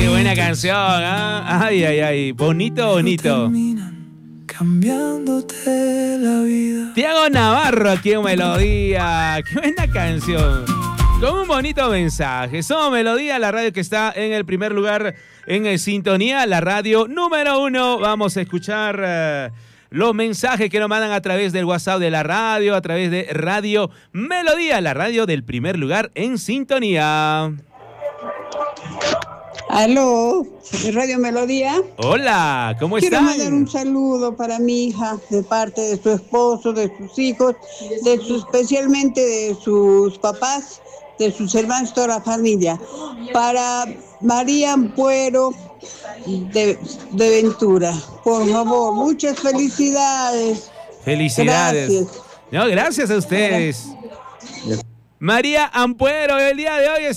qué buena canción, ¿ah? Ay, ay, ay. Bonito, bonito. Cambiándote la vida. Tiago Navarro aquí en Melodía. Qué buena canción. Con un bonito mensaje. Somos Melodía, la radio que está en el primer lugar en sintonía, la radio número 1. Vamos a escuchar los mensajes que nos mandan a través del WhatsApp de la radio, a través de Radio Melodía, la radio del primer lugar en sintonía. Aló, Radio Melodía. Hola, ¿cómo están? Quiero mandar un saludo para mi hija, de parte de su esposo, de sus hijos, especialmente de sus papás, de sus hermanos, toda la familia. Para María Ampuero de Ventura. Por favor, muchas felicidades. Felicidades. Gracias. No, gracias a ustedes. María Ampuero, el día de hoy